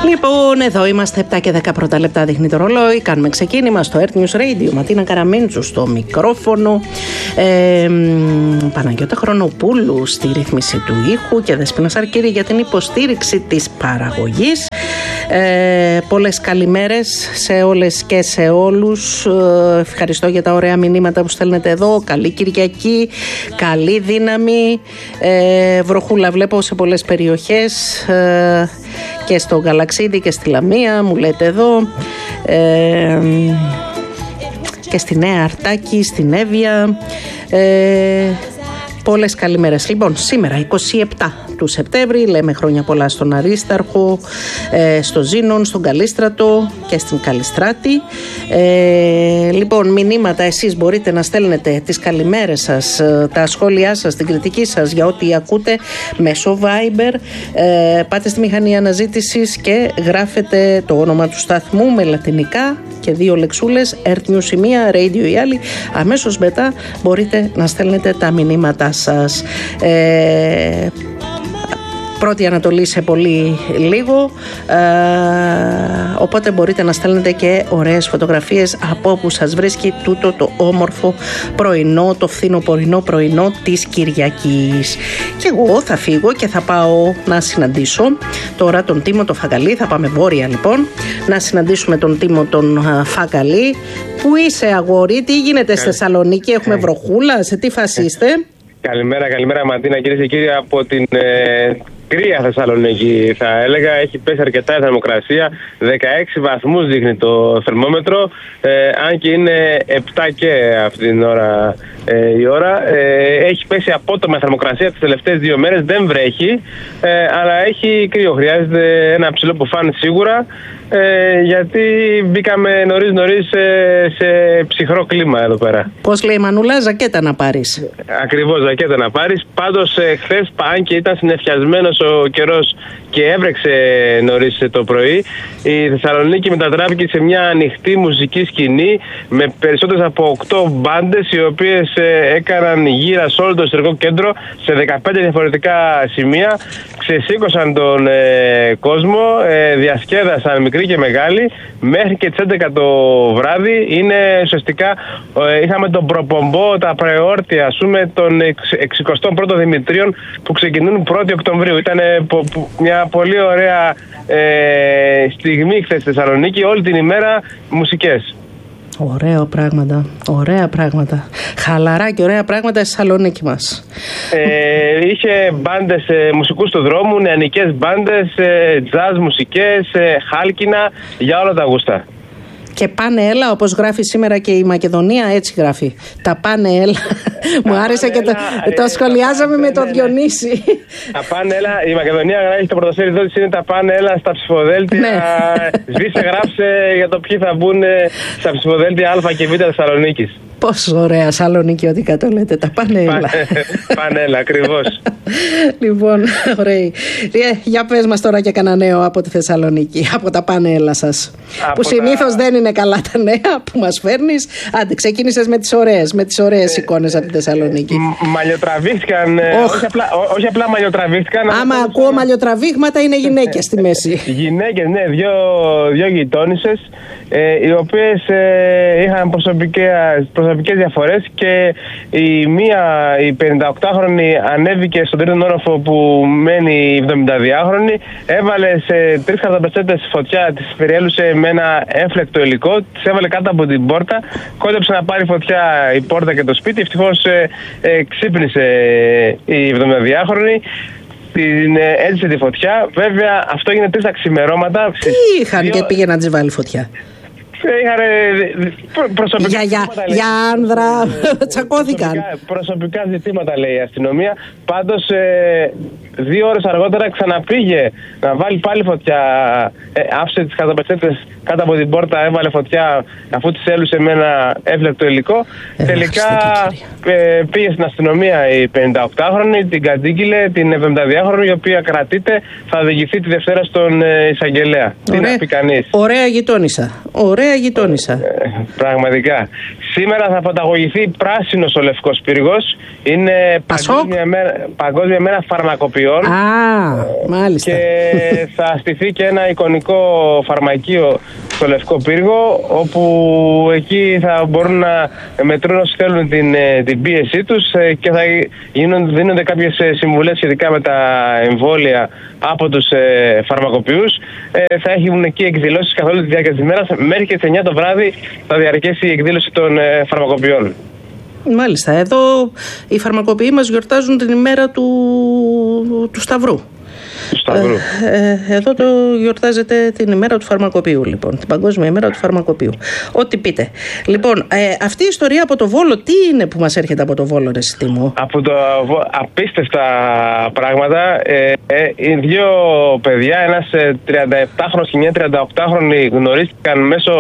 Λοιπόν, εδώ είμαστε 7 και 10 πρώτα λεπτά, δείχνει το ρολόι. Κάνουμε ξεκίνημα στο Earth News Radio. Ματίνα Καραμίντσου στο μικρόφωνο. Παναγιώτα Χρονοπούλου στη ρύθμιση του ήχου και Δεσπόινα Σαρκύρη για την υποστήριξη της παραγωγής. Πολλές καλημέρες σε όλες και σε όλους. Ευχαριστώ για τα ωραία μηνύματα που στέλνετε εδώ. Καλή Κυριακή, καλή δύναμη. Βροχούλα βλέπω σε πολλές περιοχές και στο Γαλαξίδι και στη Λαμία, μου λέτε εδώ, και στη Νέα Αρτάκη, στην Εύβοια. Πολλές καλημέρες. Λοιπόν, σήμερα 27 του Σεπτέμβρη, λέμε χρόνια πολλά στον Αρίσταρχο, στο Ζήνον, στον Καλίστρατο και στην Καλιστράτη. Λοιπόν, μηνύματα εσείς μπορείτε να στέλνετε τις καλημέρες σας, τα σχόλιά σας, την κριτική σας για ό,τι ακούτε μέσω Viber. Πάτε στη μηχανή αναζήτησης και γράφετε το όνομα του σταθμού με λατινικά και 2 λεξούλες, Earth News η μία, Radio η άλλη. Αμέσως μετά μπορείτε να στέλνετε τα μηνύματά σας. Πρώτη Ανατολή σε πολύ λίγο, οπότε μπορείτε να στέλνετε και ωραίες φωτογραφίες από όπου σας βρίσκει τούτο το όμορφο πρωινό, το φθινοπορεινό πρωινό της Κυριακής. Και εγώ θα φύγω και θα πάω να συναντήσω τώρα τον Τίμο τον Φακαλή. Θα πάμε βόρεια λοιπόν, να συναντήσουμε τον Τίμο τον Φακαλή. Πού είσαι αγόρι, τι γίνεται στη Θεσσαλονίκη, έχουμε βροχούλα, σε τι φάση είστε? Καλημέρα Ματίνα, κυρίες και κύριοι, από την κρύα Θεσσαλονίκη θα έλεγα. Έχει πέσει αρκετά η θερμοκρασία, 16 βαθμούς δείχνει το θερμόμετρο, αν και είναι 7 και αυτή την ώρα η ώρα. Έχει πέσει απότομα η θερμοκρασία τις τελευταίες 2 μέρες, δεν βρέχει, αλλά έχει κρύο, χρειάζεται ένα ψηλό πουφάν σίγουρα, γιατί μπήκαμε νωρίς σε ψυχρό κλίμα εδώ πέρα. Πώς λέει η Μανούλα, ζακέτα να πάρεις. Ακριβώς, ζακέτα να πάρεις. Πάντως χθες, αν και ήταν συννεφιασμένος ο καιρός και έβρεξε νωρίς το πρωί, η Θεσσαλονίκη μετατράπηκε σε μια ανοιχτή μουσική σκηνή με περισσότερες από 8 μπάντες, οι οποίες έκαναν γύρα σε όλο το ιστορικό κέντρο σε 15 διαφορετικά σημεία. Ξεσήκωσαν τον κόσμο, διασκέδασαν μικροί και μεγάλοι μέχρι και τις 11 το βράδυ. Είναι ουσιαστικά, είχαμε τον προπομπό, τα προεόρτια, ας πούμε, των 61ων Δημητρίων που ξεκινούν 1η Οκτωβρίου. Ήταν μια πολύ ωραία στιγμή χθες στη Θεσσαλονίκη, όλη την ημέρα μουσικές. Ωραία πράγματα. Χαλαρά και ωραία πράγματα στη Θεσσαλονίκη μας. Είχε μπάντες, μουσικούς του δρόμου, νεανικές μπάντες, τζαζ μουσικές, χάλκινα, για όλα τα γούστα. Και πάνε έλα, όπως γράφει σήμερα και η Μακεδονία, έτσι γράφει. Τα πάνε έλα. Μου άρεσε και το σχολιάζαμε με τον Διονύση. Τα πάνε έλα, η Μακεδονία γράφει το πρωτοσέλιδο της, είναι τα πάνε έλα στα ψηφοδέλτια. Σβήσε, γράψε για το ποιοι θα μπουν στα ψηφοδέλτια Α και Β Θεσσαλονίκης. Πόσο ωραία Σαλονικιώτικα το λέτε, τα πανέλα. Πανέλα, ακριβώς. Λοιπόν, ωραία. Για πες μας τώρα και κανένα νέο από τη Θεσσαλονίκη, από τα πανέλα σας. Που συνήθως δεν είναι καλά τα νέα που μας φέρνεις. Άντε, ξεκίνησες με τις ωραίες εικόνες από τη Θεσσαλονίκη. Μαλλιοτραβήχτηκαν, όχι απλά μαλλιοτραβήχτηκαν. Άμα ακούω μαλλιοτραβήχματα είναι γυναίκες στη μέση. Γυναίκες, ναι, δύο γειτόνισσες, οι οποίες είχαν προσωπικές διαφορές, και η μία, η 58χρονη, ανέβηκε στον 3ο όροφο που μένει η 72χρονη, έβαλε σε 3 χαρταπετσέτες φωτιά, τις περιέλουσε με ένα έφλεκτο υλικό, τις έβαλε κάτω από την πόρτα, κόντεψε να πάρει φωτιά η πόρτα και το σπίτι. Ευτυχώς ξύπνησε η 72χρονη, την έζησε τη φωτιά. Βέβαια αυτό έγινε 3 τα ξημερώματα. Τι είχαν και πήγε να της βάλει φωτιά? Προσωπικά για άνδρα τσακώθηκαν. Προσωπικά ζητήματα, λέει η αστυνομία. Πάντως 2 ώρες αργότερα ξαναπήγε να βάλει πάλι φωτιά. Άφησε τις καταπετσέτες κάτω από την πόρτα, έβαλε φωτιά αφού τις έλουσε με ένα έφλεκτο υλικό. Τελικά πήγε στην αστυνομία η 58χρονη, την κατήγγειλε την 72χρονη, η οποία κρατείται, θα οδηγηθεί τη Δευτέρα στον εισαγγελέα. Τι να πει κανείς. Ωραία γειτόνισσα. Πραγματικά. Σήμερα θα παταγωγηθεί πράσινος ο Λευκός Πύργος. Είναι Παγκόσμια μέρα φαρμακοποιών. Μάλιστα. Και θα στηθεί και ένα εικονικό φαρμακείο στο Λευκό Πύργο, όπου εκεί θα μπορούν να μετρούν όσοι θέλουν την πίεσή τους και θα δίνονται κάποιες συμβουλές σχετικά με τα εμβόλια από τους φαρμακοποιούς. Θα έχουν εκεί εκδηλώσεις καθ' όλη τη διάρκεια της ημέρας. Μέχρι και στις 9 το βράδυ θα διαρκέσει η εκδήλωση των φαρμακοποιών. Μάλιστα. Εδώ οι φαρμακοποιοί μας γιορτάζουν την ημέρα του Σταυρού. Εδώ το γιορτάζεται την ημέρα του φαρμακοποιού, λοιπόν. Την Παγκόσμια ημέρα του φαρμακοποιού. Ό,τι πείτε. Λοιπόν, αυτή η ιστορία από το Βόλο, τι είναι που μας έρχεται από το Βόλο, ρε Τίμω? Από το απίστευτα πράγματα. Οι δύο παιδιά, ένας 37χρονος και μια 38χρονη, γνωρίστηκαν μέσω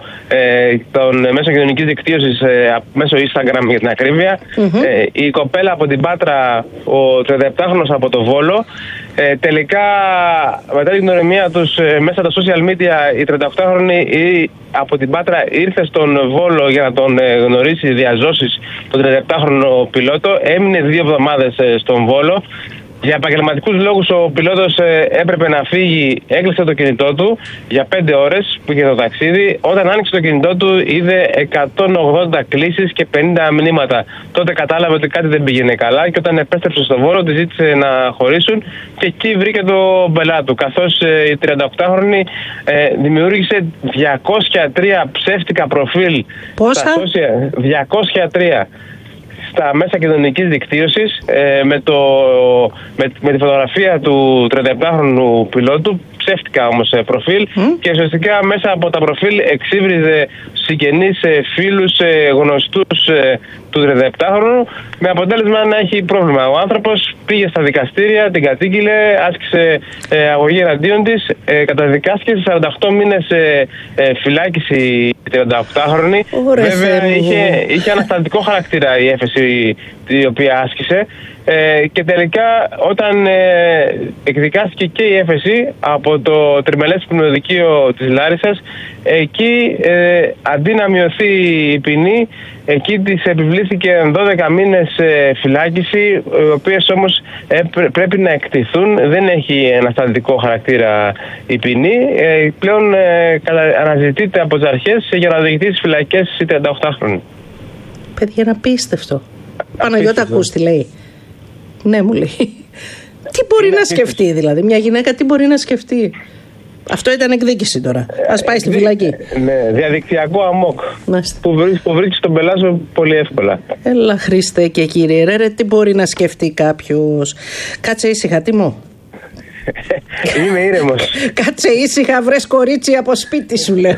κοινωνικής δικτύωσης, μέσω Instagram για την ακρίβεια. Η κοπέλα από την Πάτρα, ο 37χρονος από το Βόλο. Τελικά, μετά την γνωριμία τους μέσα τα social media, η 38χρονη από την Πάτρα ήρθε στον Βόλο για να τον γνωρίσει, διαζώσεις τον 37χρονο πιλότο. Έμεινε 2 εβδομάδες στον Βόλο. Για επαγγελματικούς λόγους ο πιλότος έπρεπε να φύγει, έκλεισε το κινητό του για 5 ώρες που είχε το ταξίδι. Όταν άνοιξε το κινητό του είδε 180 κλήσεις και 50 μηνύματα. Τότε κατάλαβε ότι κάτι δεν πήγαινε καλά και όταν επέστρεψε στο Βόλο τη ζήτησε να χωρίσουν και εκεί βρήκε το μπελά του. Καθώς η 38χρονη δημιούργησε 203 ψεύτικα προφίλ. Πόσα? 203. Στα μέσα κοινωνικής δικτύωσης με τη φωτογραφία του 37χρονου πιλότου, ψεύτικα όμως προφίλ, και ουσιαστικά μέσα από τα προφίλ εξύβριζε συγγενείς, φίλους, γνωστούς του 37χρονου, με αποτέλεσμα να έχει πρόβλημα. Ο άνθρωπος πήγε στα δικαστήρια, την κατήγγειλε, άσκησε αγωγή εναντίον της, καταδικάστηκε σε 48 μήνες φυλάκιση η 38χρονη. Βέβαια είχε ανασταλτικό χαρακτήρα η έφεση η οποία άσκησε. Και τελικά όταν εκδικάστηκε και η έφεση από το Τριμελές Ποινοδικείο της Λάρισσας, εκεί αντί να μειωθεί η ποινή, εκεί της επιβλήθηκε 12 μήνες φυλάκιση, οι οποίες όμως πρέπει να εκτιθούν. Δεν έχει ανασταλτικό χαρακτήρα η ποινή. Πλέον αναζητείται από τις αρχές για να οδηγηθεί στις φυλακές η 38χρονη. Παιδιά, είναι απίστευτο. Παναγιώτα, ακούς τι λέει? Ναι, μου λέει. Τι μπορεί να σκεφτεί δηλαδή? Μια γυναίκα τι μπορεί να σκεφτεί? Αυτό ήταν εκδίκηση τώρα. Ας πάει στη φυλακή. Ναι, διαδικτυακό αμόκ. Που βρίσκει τον πελά σου πολύ εύκολα. Έλα Χριστέ και Κύριε, ρε, τι μπορεί να σκεφτεί κάποιος? Κάτσε ήσυχα, Τίμω. Είμαι ήρεμος. Κάτσε ήσυχα, βρες κορίτσι από σπίτι σου, λέω.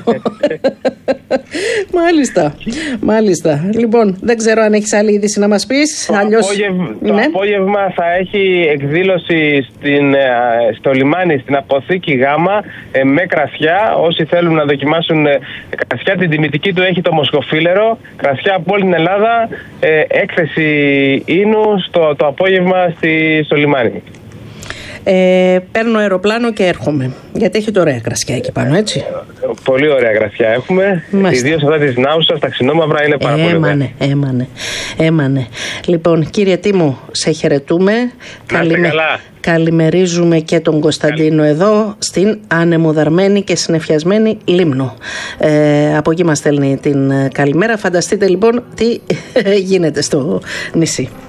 Μάλιστα. Λοιπόν, δεν ξέρω αν έχεις άλλη είδηση να μας πεις. Το απόγευμα θα έχει εκδήλωση στο λιμάνι, στην αποθήκη Γάμα, με κρασιά. Όσοι θέλουν να δοκιμάσουν κρασιά, την τιμητική του έχει το Μοσκοφίλερο. Κρασιά από όλη την Ελλάδα. Έκθεση ίνου το απόγευμα στο λιμάνι. Παίρνω αεροπλάνο και έρχομαι. Γιατί έχει ωραία κρασιά εκεί πάνω, έτσι. Πολύ ωραία κρασιά έχουμε. Ιδίως αυτά της Νάουσας, τα ξινόμαυρα είναι πάρα πολύ ωραία. Έμανε. Λοιπόν, κύριε Τίμω, σε χαιρετούμε. Καλημερίζουμε και τον Κωνσταντίνο εδώ στην ανεμοδαρμένη και συννεφιασμένη Λίμνο. Από εκεί μας στέλνει την καλημέρα. Φανταστείτε λοιπόν τι γίνεται στο νησί.